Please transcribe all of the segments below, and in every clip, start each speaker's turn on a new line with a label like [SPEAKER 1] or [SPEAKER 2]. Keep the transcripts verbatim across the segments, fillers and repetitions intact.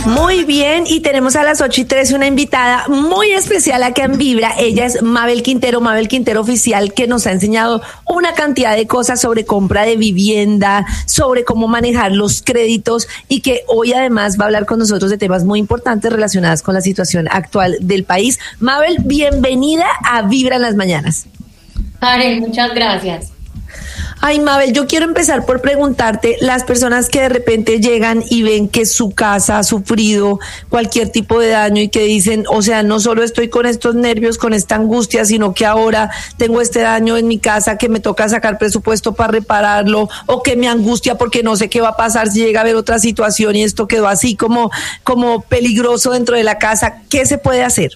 [SPEAKER 1] Muy bien, y tenemos a las ocho y trece una invitada muy especial acá en Vibra. Ella es Mabel Quintero, Mabel Quintero Oficial, que nos ha enseñado una cantidad de cosas sobre compra de vivienda, sobre cómo manejar los créditos, y que hoy además va a hablar con nosotros de temas muy importantes relacionados con la situación actual del país. Mabel, bienvenida a Vibra en las mañanas.
[SPEAKER 2] Karen, muchas gracias.
[SPEAKER 1] Ay, Mabel, yo quiero empezar por preguntarte, las personas que de repente llegan y ven que su casa ha sufrido cualquier tipo de daño y que dicen, o sea, no solo estoy con estos nervios, con esta angustia, sino que ahora tengo este daño en mi casa que me toca sacar presupuesto para repararlo, o que me angustia porque no sé qué va a pasar si llega a haber otra situación y esto quedó así como, como peligroso dentro de la casa. ¿Qué se puede hacer?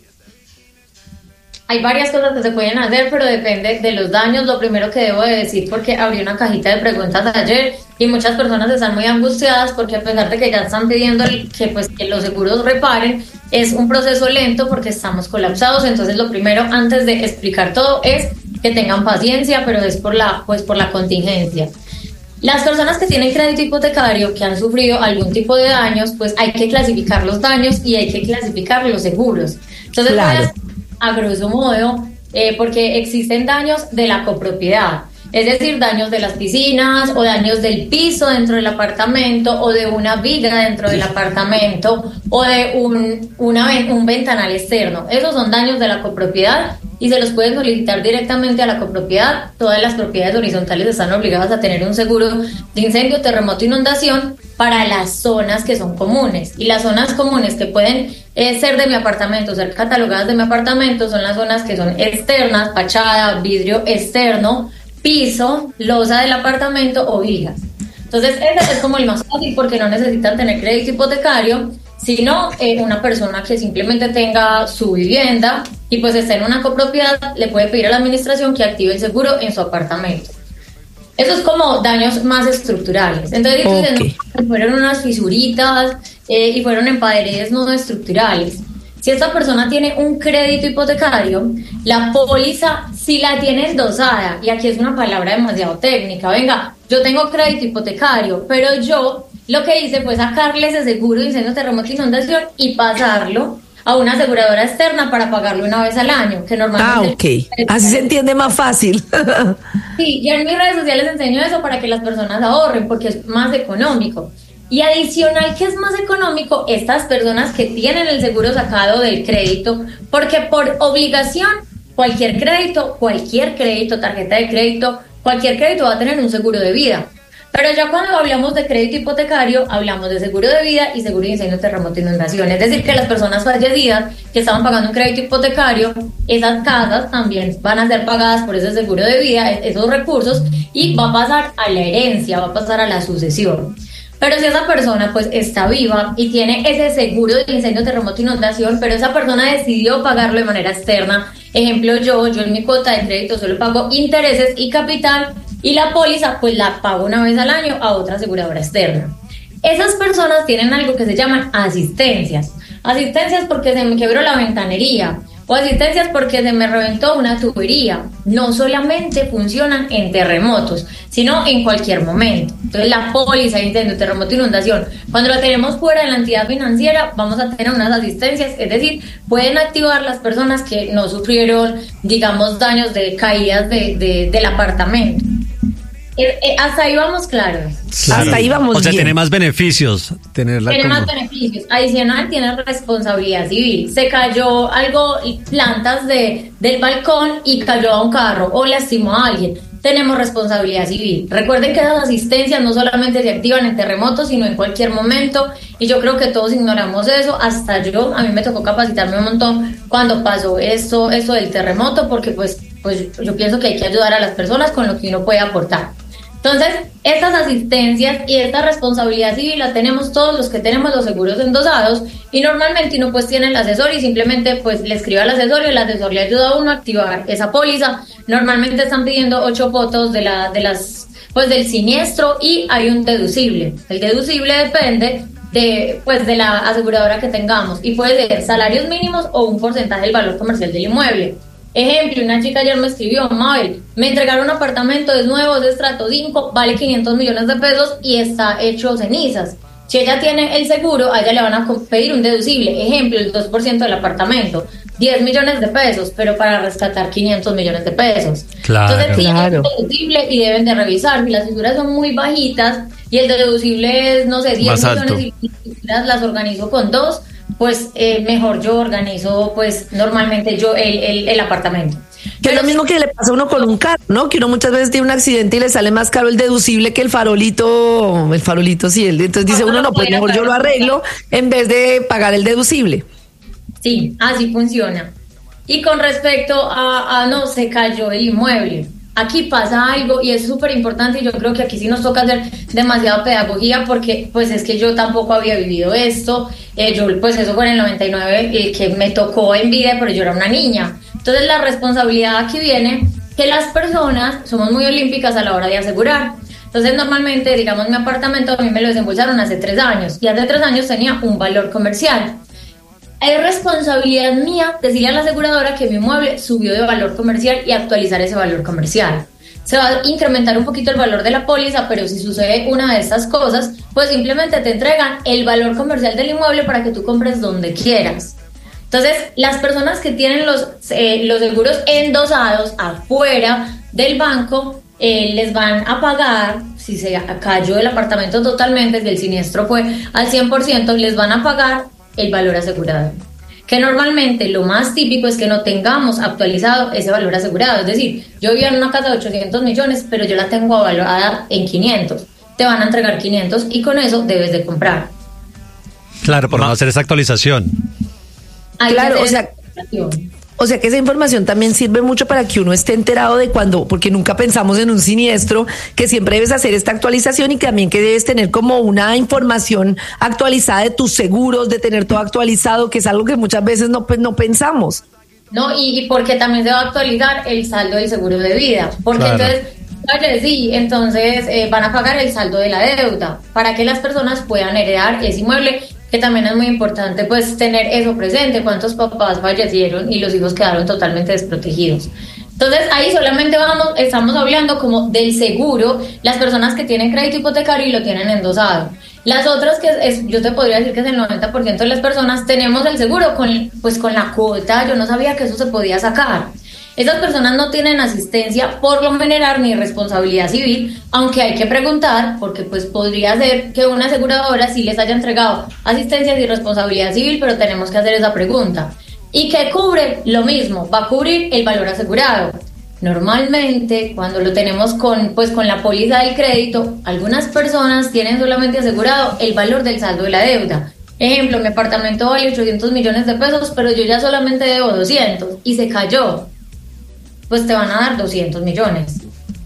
[SPEAKER 2] Hay varias cosas que se pueden hacer, pero depende de los daños. Lo primero que debo de decir, porque abrí una cajita de preguntas ayer y muchas personas están muy angustiadas porque a pesar de que ya están pidiendo el, que, pues, que los seguros reparen, es un proceso lento porque estamos colapsados. Entonces lo primero, antes de explicar todo, es que tengan paciencia, pero es por la, pues, por la contingencia. Las personas que tienen crédito hipotecario, que han sufrido algún tipo de daños, pues hay que clasificar los daños y hay que clasificar los seguros. Entonces, claro. Pues, a grosso modo, eh, porque existen daños de la copropiedad, es decir, daños de las piscinas o daños del piso dentro del apartamento o de una viga dentro del apartamento o de un, una, un ventanal externo. Esos son daños de la copropiedad y se los pueden solicitar directamente a la copropiedad. Todas las propiedades horizontales están obligadas a tener un seguro de incendio, terremoto, inundación para las zonas que son comunes. Y las zonas comunes que pueden eh, ser de mi apartamento, ser catalogadas de mi apartamento, son las zonas que son externas, fachada, vidrio externo, piso, losa del apartamento o vigas. Entonces ese es como el más fácil porque no necesitan tener crédito hipotecario, sino eh, una persona que simplemente tenga su vivienda y pues esté en una copropiedad, le puede pedir a la administración que active el seguro en su apartamento. Eso es como daños más estructurales. Entonces, okay. Fueron unas fisuritas eh, y fueron en paredes no estructurales. Si esta persona tiene un crédito hipotecario, la póliza, si la tiene endosada, y aquí es una palabra demasiado técnica, venga, yo tengo crédito hipotecario, pero yo lo que hice fue sacarle ese seguro de incendio, terremoto, inundación y pasarlo a una aseguradora externa para pagarlo una vez al año, que normalmente...
[SPEAKER 1] Ah, ok. Así se entiende más fácil.
[SPEAKER 2] Sí, yo en mis redes sociales enseño eso para que las personas ahorren, porque es más económico. Y adicional que es más económico, estas personas que tienen el seguro sacado del crédito, porque por obligación, cualquier crédito, cualquier crédito, tarjeta de crédito, cualquier crédito va a tener un seguro de vida. Pero ya cuando hablamos de crédito hipotecario, hablamos de seguro de vida y seguro de incendio, terremoto, inundación. Es decir, que las personas fallecidas que estaban pagando un crédito hipotecario, esas casas también van a ser pagadas por ese seguro de vida, esos recursos, y va a pasar a la herencia, va a pasar a la sucesión. Pero si esa persona pues está viva y tiene ese seguro de incendio, terremoto, inundación, pero esa persona decidió pagarlo de manera externa, ejemplo yo, yo en mi cuota de crédito solo pago intereses y capital, y la póliza pues la pago una vez al año a otra aseguradora externa. Esas personas tienen algo que se llaman asistencias. Asistencias porque se me quebró la ventanería, o asistencias porque se me reventó una tubería. No solamente funcionan en terremotos, sino en cualquier momento. Entonces la póliza de incendio, terremoto, inundación, cuando la tenemos fuera de la entidad financiera, vamos a tener unas asistencias, es decir, pueden activar las personas que no sufrieron, digamos, daños de caídas de, de, del apartamento. Eh, eh, hasta ahí vamos claros.
[SPEAKER 1] Claro. Hasta ahí vamos.
[SPEAKER 3] O sea,
[SPEAKER 1] bien.
[SPEAKER 3] Tiene más beneficios. Tenerla
[SPEAKER 2] tiene
[SPEAKER 3] como...
[SPEAKER 2] más beneficios. Adicional, tiene responsabilidad civil. Se cayó algo, plantas de, del balcón y cayó a un carro o lastimó a alguien. Tenemos responsabilidad civil. Recuerden que esas asistencias no solamente se activan en terremotos, sino en cualquier momento. Y yo creo que todos ignoramos eso. Hasta yo, a mí me tocó capacitarme un montón cuando pasó esto, esto del terremoto, porque pues, pues yo pienso que hay que ayudar a las personas con lo que uno puede aportar. Entonces, estas asistencias y esta responsabilidad civil la tenemos todos los que tenemos los seguros endosados, y normalmente uno pues tiene el asesor y simplemente pues le escribe al asesor y el asesor le ayuda a uno a activar esa póliza. Normalmente están pidiendo ocho fotos de la de las pues del siniestro y hay un deducible. El deducible depende de pues de la aseguradora que tengamos y puede ser salarios mínimos o un porcentaje del valor comercial del inmueble. Ejemplo, una chica ayer me escribió: Mabel, me entregaron un apartamento, es nuevo, es de estrato cinco, vale quinientos millones de pesos y está hecho cenizas. Si ella tiene el seguro, a ella le van a pedir un deducible. Ejemplo, el dos por ciento del apartamento, diez millones de pesos, pero para rescatar quinientos millones de pesos.
[SPEAKER 3] Claro.
[SPEAKER 2] Entonces tienen
[SPEAKER 1] Claro.
[SPEAKER 2] un deducible y deben de revisar. Si las figuras son muy bajitas y el deducible es, no sé, diez
[SPEAKER 3] Más alto.
[SPEAKER 2] millones y las figuras las organizo con dos, pues eh, mejor yo organizo, pues normalmente yo el, el, el apartamento.
[SPEAKER 1] Que es
[SPEAKER 2] Pero
[SPEAKER 1] lo mismo que le pasa a uno con un carro, ¿no? Que uno muchas veces tiene un accidente y le sale más caro el deducible que el farolito, el farolito sí, el, entonces dice uno, no, pues mejor yo lo arreglo en vez de pagar el deducible.
[SPEAKER 2] Sí, así funciona. Y con respecto a, a no, se cayó el inmueble. Aquí pasa algo y es súper importante y yo creo que aquí sí nos toca hacer demasiada pedagogía porque pues es que yo tampoco había vivido esto. Eh, yo pues eso fue en el noventa y nueve eh, que me tocó en vida, pero yo era una niña. Entonces la responsabilidad aquí viene que las personas somos muy olímpicas a la hora de asegurar. Entonces normalmente, digamos, mi apartamento a mí me lo desembolsaron hace tres años y hace tres años tenía un valor comercial. Es responsabilidad mía decirle a la aseguradora que mi inmueble subió de valor comercial y actualizar ese valor comercial. Se va a incrementar un poquito el valor de la póliza, pero si sucede una de estas cosas, pues simplemente te entregan el valor comercial del inmueble para que tú compres donde quieras. Entonces, las personas que tienen los, eh, los seguros endosados afuera del banco, eh, les van a pagar, si se cayó el apartamento totalmente, si el siniestro fue al cien por ciento, les van a pagar el valor asegurado. Que normalmente lo más típico es que no tengamos actualizado ese valor asegurado. Es decir, yo vivía en una casa de ochocientos millones, pero yo la tengo avalorada en quinientos. Te van a entregar quinientos y con eso debes de comprar.
[SPEAKER 3] Claro, por no hacer esa actualización.
[SPEAKER 2] Hay
[SPEAKER 1] Claro,
[SPEAKER 2] que
[SPEAKER 1] o
[SPEAKER 2] hacer
[SPEAKER 1] sea,
[SPEAKER 2] esa
[SPEAKER 1] O sea que esa información también sirve mucho para que uno esté enterado de cuando, porque nunca pensamos en un siniestro, que siempre debes hacer esta actualización y que también que debes tener como una información actualizada de tus seguros, de tener todo actualizado, que es algo que muchas veces no, pues, no pensamos.
[SPEAKER 2] No, y, y porque también se va a actualizar el saldo del seguro de vida. Porque
[SPEAKER 3] Claro.
[SPEAKER 2] entonces, oye, sí, entonces eh, van a pagar el saldo de la deuda para que las personas puedan heredar ese inmueble, que también es muy importante pues tener eso presente, cuántos papás fallecieron y los hijos quedaron totalmente desprotegidos. Entonces ahí solamente vamos, estamos hablando como del seguro, las personas que tienen crédito hipotecario y lo tienen endosado. Las otras que es, yo te podría decir que es el noventa por ciento de las personas tenemos el seguro con, pues con la cuota, yo no sabía que eso se podía sacar. Esas personas no tienen asistencia por lo general ni responsabilidad civil, aunque hay que preguntar, porque pues podría ser que una aseguradora sí les haya entregado asistencia y responsabilidad civil, pero tenemos que hacer esa pregunta. ¿Y qué cubre? Lo mismo, va a cubrir el valor asegurado. Normalmente, cuando lo tenemos con, pues, con la póliza del crédito, algunas personas tienen solamente asegurado el valor del saldo de la deuda. Ejemplo, mi apartamento vale ochocientos millones de pesos, pero yo ya solamente debo doscientos y se cayó. Pues te van a dar doscientos millones.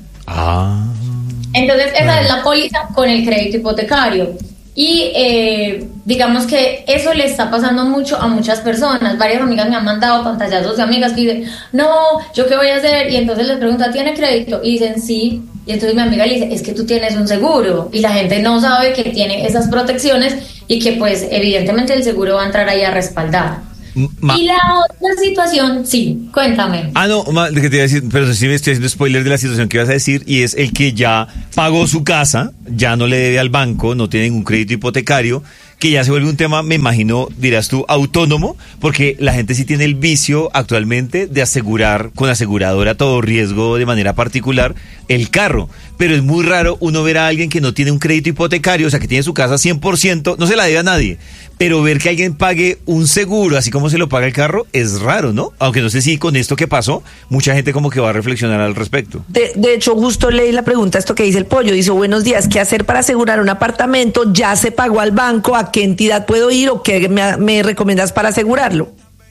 [SPEAKER 3] Ah.
[SPEAKER 2] Entonces esa es la póliza con el crédito hipotecario. Y eh, digamos que eso le está pasando mucho a muchas personas. Varias amigas me han mandado pantallazos de amigas que dicen, no, ¿yo qué voy a hacer? Y entonces les pregunta, ¿tiene crédito? Y dicen, sí. Y entonces mi amiga le dice, es que tú tienes un seguro. Y la gente no sabe que tiene esas protecciones y que pues evidentemente el seguro va a entrar ahí a respaldar.
[SPEAKER 3] Ma-
[SPEAKER 2] Y la otra situación, sí, cuéntame.
[SPEAKER 4] Ah, no, ma- que te iba a decir, pero sí me estoy haciendo spoiler de la situación que ibas a decir, y es el que ya pagó su casa, ya no le debe al banco, no tiene ningún crédito hipotecario, que ya se vuelve un tema, me imagino, dirás tú, autónomo, porque la gente sí tiene el vicio actualmente de asegurar con aseguradora a todo riesgo de manera particular el carro, pero es muy raro uno ver a alguien que no tiene un crédito hipotecario, o sea, que tiene su casa cien por ciento, no se la debe a nadie, pero ver que alguien pague un seguro, así como se lo paga el carro, es raro, ¿no? Aunque no sé si con esto que pasó, mucha gente como que va a reflexionar al respecto.
[SPEAKER 1] De, de hecho, justo leí la pregunta, esto que dice el pollo, dice, buenos días, ¿qué hacer para asegurar un apartamento? ¿Ya se pagó al banco? ¿A qué entidad puedo ir o qué me, me recomiendas para asegurarlo?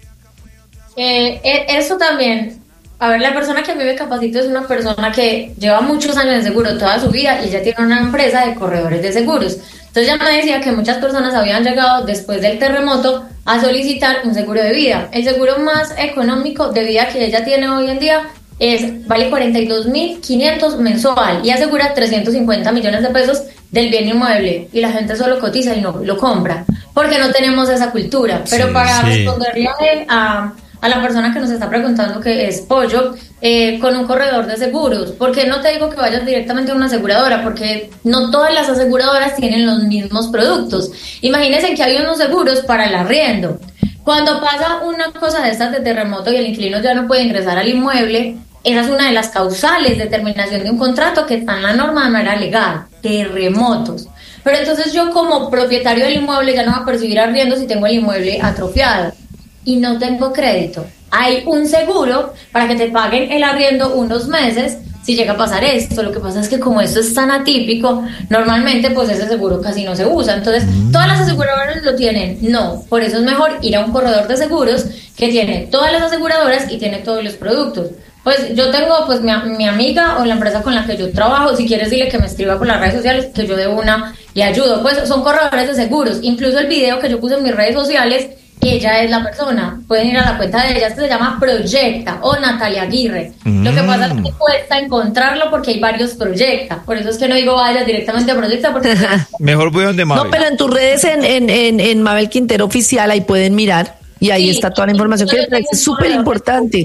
[SPEAKER 2] Eh, eh, eso también, a ver, la persona que a mí me capacito es una persona que lleva muchos años en seguro, toda su vida, y ella tiene una empresa de corredores de seguros. Entonces ya me decía que muchas personas habían llegado después del terremoto a solicitar un seguro de vida. El seguro más económico de vida que ella tiene hoy en día es vale cuarenta y dos mil quinientos mensual y asegura trescientos cincuenta millones de pesos del bien inmueble, y la gente solo cotiza y no lo compra porque no tenemos esa cultura. Pero
[SPEAKER 3] Sí,
[SPEAKER 2] para
[SPEAKER 3] sí.
[SPEAKER 2] responderle a, él, a a la persona que nos está preguntando, que es Pollo, eh, con un corredor de seguros. ¿Por qué no te digo que vayas directamente a una aseguradora? Porque no todas las aseguradoras tienen los mismos productos. Imagínense que hay unos seguros para el arriendo. Cuando pasa una cosa de estas de terremoto y el inquilino ya no puede ingresar al inmueble, esa es una de las causales de terminación de un contrato que está en la norma de manera legal, terremotos. Pero entonces yo como propietario del inmueble ya no voy a percibir arriendo si tengo el inmueble atrofiado y no tengo crédito. Hay un seguro para que te paguen el arriendo unos meses si llega a pasar esto. Lo que pasa es que como esto es tan atípico, normalmente pues ese seguro casi no se usa. Entonces, ¿todas las aseguradoras lo tienen? No, por eso es mejor ir a un corredor de seguros que tiene todas las aseguradoras y tiene todos los productos. Pues yo tengo pues mi, mi amiga o la empresa con la que yo trabajo, si quieres dile que me escriba por las redes sociales, que yo de una le ayudo. Pues son corredores de seguros. Incluso el video que yo puse en mis redes sociales, ella es la persona. Pueden ir a la cuenta de ella, este se llama Proyecta o Natalia Aguirre. Mm. Lo que pasa es que cuesta encontrarlo porque hay varios Proyecta. Por eso es que no digo vaya directamente a Proyecta porque
[SPEAKER 4] mejor voy donde Mabel.
[SPEAKER 1] No, pero en tus redes, en, en, en, en Mabel Quintero Oficial, ahí pueden mirar y ahí sí, está toda la información que es súper importante.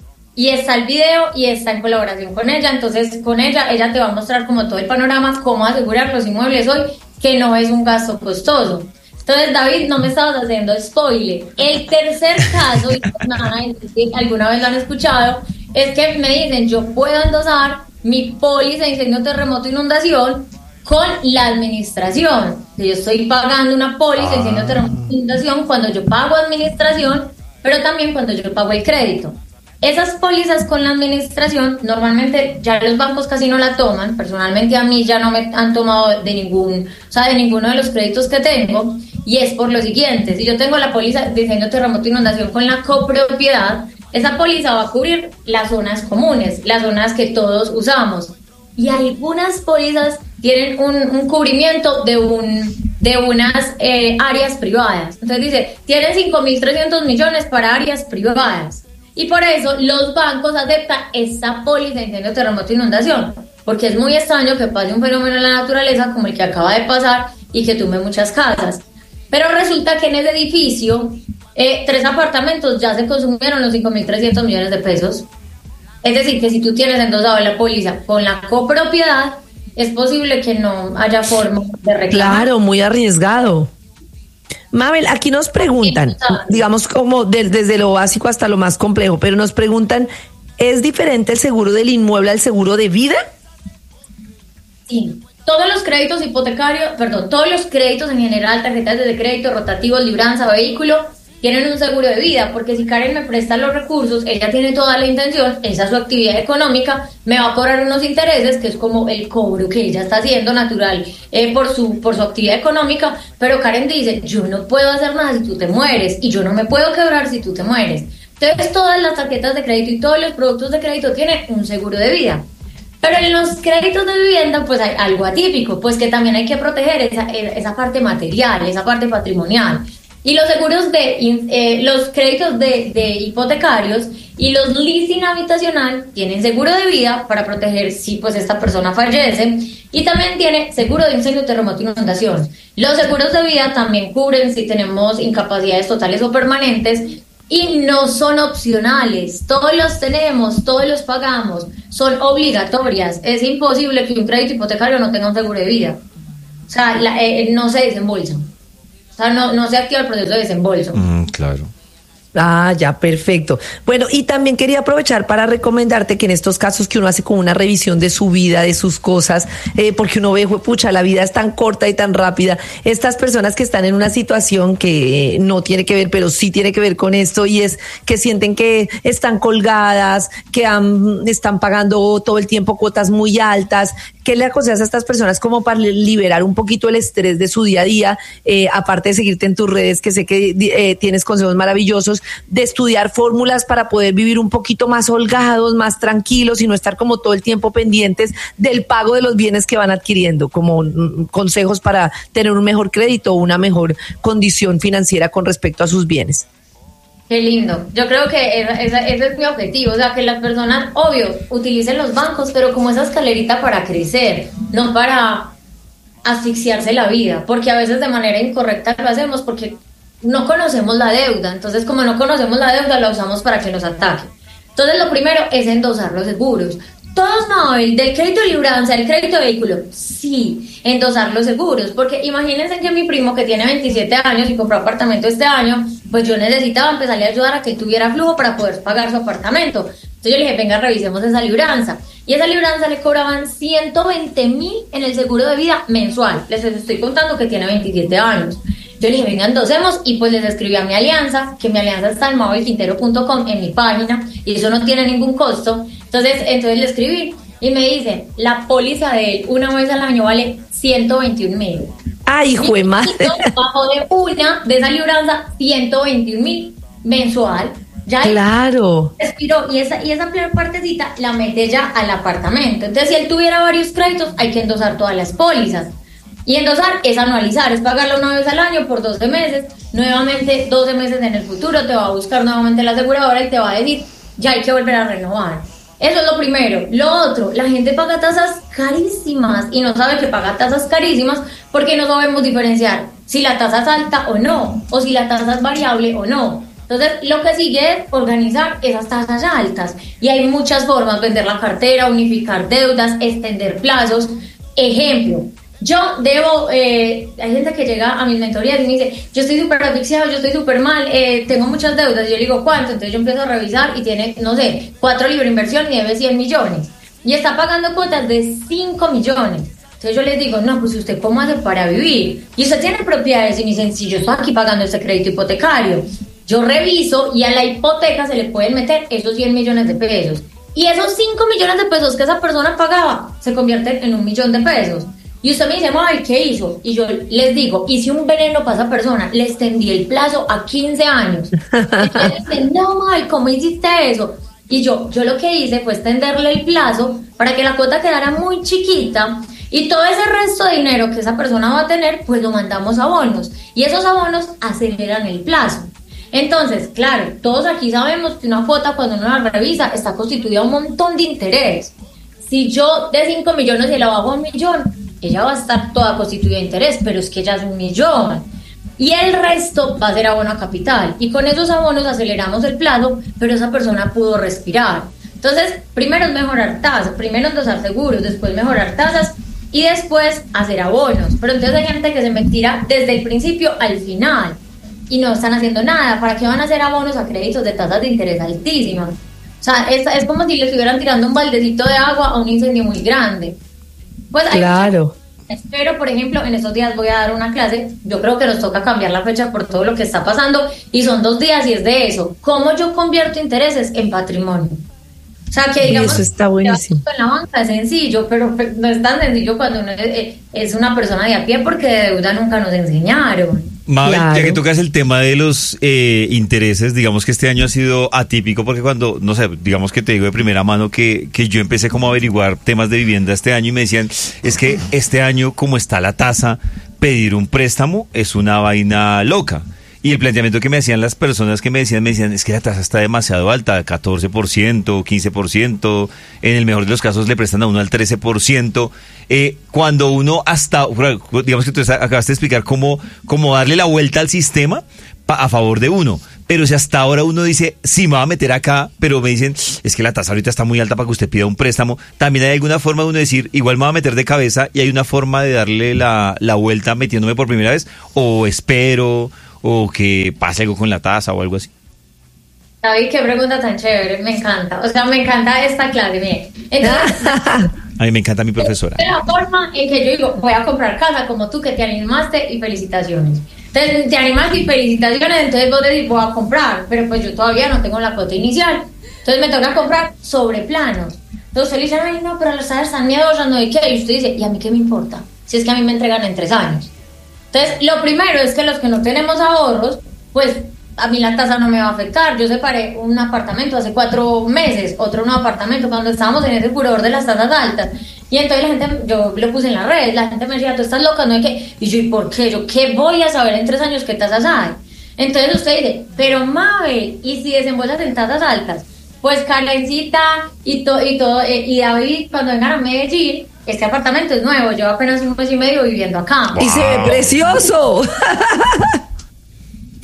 [SPEAKER 2] Y está el video y está en colaboración con ella. Entonces con ella, ella te va a mostrar como todo el panorama, cómo asegurar los inmuebles hoy, que no es un gasto costoso. Entonces, David, no me estabas haciendo spoiler. El tercer caso, y si alguna vez lo han escuchado, es que me dicen, yo puedo endosar mi póliza de incendio, terremoto, inundación con la administración. Yo estoy pagando una póliza de incendio, terremoto, inundación cuando yo pago administración, pero también cuando yo pago el crédito. Esas pólizas con la administración, normalmente ya los bancos casi no la toman. Personalmente a mí ya no me han tomado de ningún, o sea, de ninguno de los créditos que tengo. Y es por lo siguiente: si yo tengo la póliza de incendio, terremoto, inundación con la copropiedad, esa póliza va a cubrir las zonas comunes, las zonas que todos usamos. Y algunas pólizas tienen un, un cubrimiento de un de unas eh, áreas privadas. Entonces dice, tienen cinco mil trescientos millones para áreas privadas. Y por eso los bancos aceptan esta póliza de incendio, terremoto, inundación, porque es muy extraño que pase un fenómeno en la naturaleza como el que acaba de pasar y que tumbe muchas casas. Pero resulta que en ese edificio, eh, tres apartamentos ya se consumieron los cinco mil trescientos millones de pesos. Es decir, que si tú tienes endosado la póliza con la copropiedad, es posible que no haya forma de reclamar.
[SPEAKER 1] Claro, muy arriesgado. Mabel, aquí nos preguntan, digamos como de, desde lo básico hasta lo más complejo, pero nos preguntan, ¿es diferente el seguro del inmueble al seguro de vida?
[SPEAKER 2] Sí, todos los créditos hipotecarios, perdón, todos los créditos en general, tarjetas de crédito, rotativos, libranza, vehículo, tienen un seguro de vida, porque si Karen me presta los recursos, ella tiene toda la intención, esa es su actividad económica, me va a cobrar unos intereses, que es como el cobro que ella está haciendo natural eh, por su por su actividad económica, pero Karen dice, yo no puedo hacer nada si tú te mueres, y yo no me puedo quebrar si tú te mueres. Entonces todas las tarjetas de crédito y todos los productos de crédito tienen un seguro de vida. Pero en los créditos de vivienda, pues hay algo atípico, pues que también hay que proteger esa, esa parte material, esa parte patrimonial. Y los seguros de, eh, los créditos de, de hipotecarios y los leasing habitacional tienen seguro de vida para proteger si pues esta persona fallece, y también tiene seguro de incendio, terremoto, inundación. Los seguros de vida también cubren si tenemos incapacidades totales o permanentes y no son opcionales. Todos los tenemos, todos los pagamos, son obligatorias. Es imposible que un crédito hipotecario no tenga un seguro de vida. O sea, la, eh, no se desembolsa. O sea, no, no se activa el proceso de desembolso.
[SPEAKER 4] Mm, claro.
[SPEAKER 1] Ah, ya, perfecto. Bueno, y también quería aprovechar para recomendarte que en estos casos que uno hace como una revisión de su vida, de sus cosas, eh, porque uno ve, pucha, la vida es tan corta y tan rápida. Estas personas que están en una situación que eh, no tiene que ver, pero sí tiene que ver con esto, y es que sienten que están colgadas, que han, están pagando todo el tiempo cuotas muy altas. ¿Qué le aconsejas a estas personas como para liberar un poquito el estrés de su día a día? Eh, aparte de seguirte en tus redes, que sé que eh, tienes consejos maravillosos, de estudiar fórmulas para poder vivir un poquito más holgados, más tranquilos y no estar como todo el tiempo pendientes del pago de los bienes que van adquiriendo, como mm, consejos para tener un mejor crédito o una mejor condición financiera con respecto a sus bienes.
[SPEAKER 2] Qué lindo. Yo creo que esa, esa, ese es mi objetivo, o sea, que las personas, obvio, utilicen los bancos, pero como esa escalerita para crecer, no para asfixiarse la vida, porque a veces de manera incorrecta lo hacemos, porque no conocemos la deuda, entonces como no conocemos la deuda la usamos para que nos ataque. Entonces lo primero es endosar los seguros. Todos, Mabel, del crédito de libranza, del crédito de vehículo, sí, endosar los seguros, porque imagínense que mi primo que tiene veintisiete años y compró apartamento este año, pues yo necesitaba empezarle a ayudar a que él tuviera flujo para poder pagar su apartamento. Entonces yo le dije, venga, revisemos esa libranza. Y esa libranza le cobraban ciento veinte mil en el seguro de vida mensual. Les estoy contando que tiene veintisiete años. Yo le dije, venga, endosemos, y pues les escribí a mi alianza, que mi alianza está en mabel quintero punto com, en mi página, y eso no tiene ningún costo. Entonces, entonces le escribí, y me dice, la póliza de él una vez al año vale ciento veintiún mil.
[SPEAKER 1] Ay, hijo de madre.
[SPEAKER 2] Bajo de una, de esa libranza, ciento veintiún mil mensual. Ya
[SPEAKER 1] claro.
[SPEAKER 2] Respiró, y esa, y esa primera partecita la mete ya al apartamento. Entonces, si él tuviera varios créditos, hay que endosar todas las pólizas. Y endosar es anualizar, es pagarla una vez al año por doce meses, nuevamente doce meses en el futuro, te va a buscar nuevamente la aseguradora y te va a decir, ya hay que volver a renovar. Eso es lo primero. Lo otro, la gente paga tasas carísimas y no sabe que paga tasas carísimas porque no sabemos diferenciar si la tasa es alta o no, o si la tasa es variable o no. Entonces, lo que sigue es organizar esas tasas altas. Y hay muchas formas: vender la cartera, unificar deudas, extender plazos. Ejemplo, yo debo, eh, hay gente que llega a mis mentorías y me dice, yo estoy súper asfixiado, yo estoy súper mal, eh, tengo muchas deudas. Y yo le digo, ¿cuánto? Entonces yo empiezo a revisar y tiene, no sé, cuatro libros de inversión y debe cien millones. Y está pagando cuotas de cinco millones. Entonces yo les digo, no, pues usted cómo hace para vivir. Y usted tiene propiedades y me dicen, si yo estoy aquí pagando este crédito hipotecario. Yo reviso y a la hipoteca se le pueden meter esos cien millones de pesos. Y esos cinco millones de pesos que esa persona pagaba se convierten en un millón de pesos. Y usted me dice, ay, ¿qué hizo? Y yo les digo, hice un veneno para esa persona, le extendí el plazo a quince años. Y me dicen, no, ay, ¿cómo hiciste eso? Y yo, yo lo que hice fue extenderle el plazo para que la cuota quedara muy chiquita y todo ese resto de dinero que esa persona va a tener, pues lo mandamos a bonos. Y esos abonos aceleran el plazo. Entonces, claro, todos aquí sabemos que una cuota, cuando uno la revisa, está constituida un montón de interés. Si yo de cinco millones y la bajo a un millón, ella va a estar toda constituida de interés, pero es que ya es un millón. Y el resto va a ser abono a capital. Y con esos abonos aceleramos el plazo, pero esa persona pudo respirar. Entonces, primero es mejorar tasas, primero endosar seguros, después mejorar tasas y después hacer abonos. Pero entonces hay gente que se me tira desde el principio al final y no están haciendo nada. ¿Para qué van a hacer abonos a créditos de tasas de interés altísimas? O sea, es, es como si le estuvieran tirando un baldecito de agua a un incendio muy grande. Pues hay
[SPEAKER 1] claro.
[SPEAKER 2] Espero, por ejemplo, en estos días voy a dar una clase. Yo creo que nos toca cambiar la fecha por todo lo que está pasando y son dos días y es de eso. ¿Cómo yo convierto intereses en patrimonio? O sea, que digamos,
[SPEAKER 1] eso está buenísimo.
[SPEAKER 2] En la banca es sencillo, pero no es tan sencillo cuando uno es, es una persona de a pie, porque de deuda nunca nos enseñaron.
[SPEAKER 4] Mabel,
[SPEAKER 1] Claro.
[SPEAKER 4] ya que tocas el tema de los eh, intereses, digamos que este año ha sido atípico porque cuando, no sé, digamos que te digo de primera mano que, que yo empecé como a averiguar temas de vivienda este año y me decían, es que este año como está la tasa, pedir un préstamo es una vaina loca. Y el planteamiento que me hacían las personas que me decían, me decían, es que la tasa está demasiado alta, catorce por ciento, quince por ciento, en el mejor de los casos le prestan a uno al trece por ciento. Eh, cuando uno hasta, digamos que tú acabaste de explicar cómo, cómo darle la vuelta al sistema pa, a favor de uno. Pero si hasta ahora uno dice, sí, me va a meter acá, pero me dicen, es que la tasa ahorita está muy alta para que usted pida un préstamo, también hay alguna forma de uno decir, igual me va a meter de cabeza y hay una forma de darle la, la vuelta metiéndome por primera vez, o espero, o que pase algo con la tasa o algo así.
[SPEAKER 2] David, qué pregunta tan chévere, me encanta. O sea, me encanta esta clase, miren. Entonces,
[SPEAKER 4] a mí me encanta mi profesora.
[SPEAKER 2] de la forma en que yo digo, voy a comprar casa como tú, que te animaste, y felicitaciones. Entonces, te animaste y felicitaciones, entonces vos decís, voy a comprar, pero pues yo todavía no tengo la cuota inicial. Entonces me toca comprar sobre planos. Entonces usted le dice, ay, no, pero las tasas están miedosas, no hay qué. Y usted dice, ¿y a mí qué me importa? Si es que a mí me entregan en tres años. Entonces, lo primero es que los que no tenemos ahorros, pues a mí la tasa no me va a afectar. Yo separé un apartamento hace cuatro meses, otro nuevo apartamento, cuando estábamos en ese furor de las tasas altas. Y entonces la gente, yo lo puse en la red, la gente me decía, tú estás loca, no hay que. Y yo, ¿y por qué? Yo, ¿qué voy a saber en tres años qué tasas hay? Entonces usted dice, pero Mabel, ¿y si desembolsas en tasas altas? Pues Karencita y, to, y todo, eh, y David, cuando vengan a Medellín, este apartamento es nuevo, yo apenas un mes y medio viviendo acá.
[SPEAKER 1] Wow. Y se ve precioso.
[SPEAKER 2] Sí,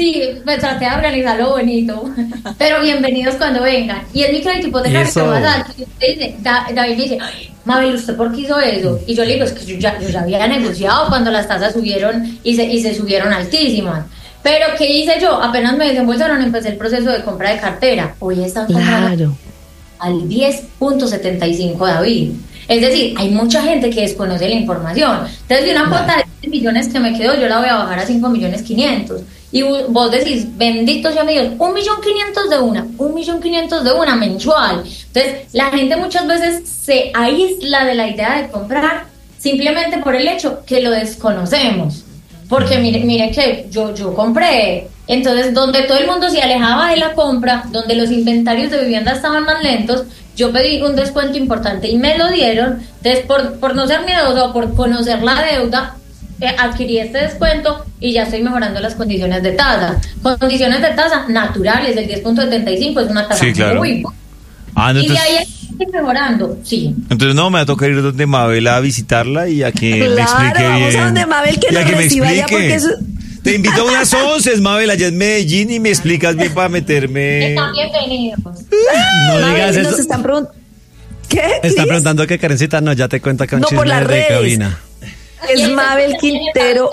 [SPEAKER 2] Sí, pues traté de organizarlo bonito, pero bienvenidos cuando vengan. Y es mi crédito hipotecario que va a dar. Y usted dice, Da- David me dice, "Ay, Mabel, ¿usted por qué hizo eso?" Y yo le digo, es que yo ya, yo ya había negociado cuando las tasas subieron y se, y se subieron altísimas. Pero ¿qué hice yo? Apenas me desembolsaron, empecé el proceso de compra de cartera. Hoy están comprando
[SPEAKER 1] Claro.
[SPEAKER 2] al diez punto setenta y cinco, David. Es decir, hay mucha gente que desconoce la información. Entonces, de una cuota de diez millones que me quedó, yo la voy a bajar a cinco millones quinientos. Y vo- vos decís, bendito sea mi Dios, un millón quinientos de una, un millón quinientos de una mensual. Entonces, la gente muchas veces se aísla de la idea de comprar simplemente por el hecho que lo desconocemos. Porque miren, miren que yo, yo compré, entonces donde todo el mundo se alejaba de la compra, donde los inventarios de vivienda estaban más lentos, yo pedí un descuento importante y me lo dieron. Entonces, por, por no ser miedoso, por conocer la deuda, eh, adquirí este descuento y ya estoy mejorando las condiciones de tasa. Condiciones de tasa naturales, el diez punto setenta y cinco es una tasa
[SPEAKER 4] Sí, claro.
[SPEAKER 2] muy buena.
[SPEAKER 4] Ah, no,
[SPEAKER 2] Y de
[SPEAKER 4] entonces,
[SPEAKER 2] ahí estoy mejorando, sí.
[SPEAKER 4] entonces no, me va a tocar ir donde Mabel a visitarla y a que me
[SPEAKER 1] Claro,
[SPEAKER 4] explique
[SPEAKER 1] vamos
[SPEAKER 4] bien.
[SPEAKER 1] a donde Mabel que
[SPEAKER 4] Y a
[SPEAKER 1] nos
[SPEAKER 4] me
[SPEAKER 1] reciba ya, porque eso-
[SPEAKER 4] Te invito a unas once, Mabel, allá en Medellín y me explicas bien para meterme.
[SPEAKER 2] Están bienvenidos.
[SPEAKER 3] No
[SPEAKER 1] Mabel,
[SPEAKER 3] digas
[SPEAKER 1] nos
[SPEAKER 3] eso.
[SPEAKER 1] están preguntando. ¿Qué?
[SPEAKER 3] Están
[SPEAKER 1] Cris?
[SPEAKER 3] preguntando que Karencita, no, ya te cuenta que un
[SPEAKER 1] No, por
[SPEAKER 3] chisme
[SPEAKER 1] las
[SPEAKER 3] de
[SPEAKER 1] redes.
[SPEAKER 3] cabina.
[SPEAKER 1] Es Mabel Quintero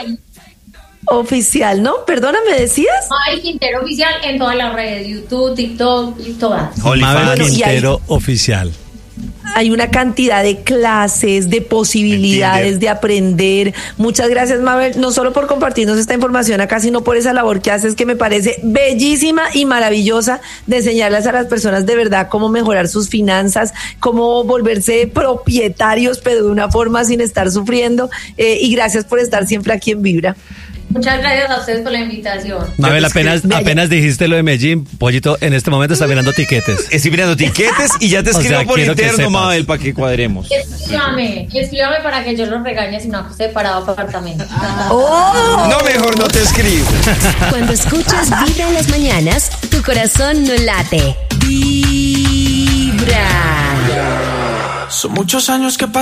[SPEAKER 1] oficial, ¿no? Perdona, ¿me decías?
[SPEAKER 2] Mabel Quintero oficial en todas las redes, YouTube, TikTok y todas.
[SPEAKER 3] Mabel
[SPEAKER 4] OnlyFans.
[SPEAKER 1] Bueno, y ahí-
[SPEAKER 3] Quintero oficial.
[SPEAKER 1] Hay una cantidad de clases, de posibilidades
[SPEAKER 4] Tinder.
[SPEAKER 1] de aprender. Muchas gracias, Mabel, no solo por compartirnos esta información acá, sino por esa labor que haces, que me parece bellísima y maravillosa, de enseñarles a las personas de verdad cómo mejorar sus finanzas, cómo volverse propietarios, pero de una forma sin estar sufriendo. Eh, y gracias por estar siempre aquí en Vibra.
[SPEAKER 2] Muchas gracias a ustedes por la invitación.
[SPEAKER 3] Mabel,
[SPEAKER 4] es que-
[SPEAKER 3] apenas,
[SPEAKER 1] Vea,
[SPEAKER 3] apenas dijiste lo de Medellín, Pollito en este momento está mirando tiquetes.
[SPEAKER 4] Estoy mirando tiquetes y ya te
[SPEAKER 3] O
[SPEAKER 4] escribo
[SPEAKER 3] sea,
[SPEAKER 4] por
[SPEAKER 3] quiero que
[SPEAKER 4] interno,
[SPEAKER 3] sepas.
[SPEAKER 4] Mabel, para que cuadremos.
[SPEAKER 2] Escríbame, escríbame para que yo los regañe si no ha separado apartamento.
[SPEAKER 1] ¡Oh!
[SPEAKER 4] No, mejor no te escribo.
[SPEAKER 5] Cuando escuchas Vibra en las mañanas, tu corazón no late. Vibra.
[SPEAKER 6] Son muchos años que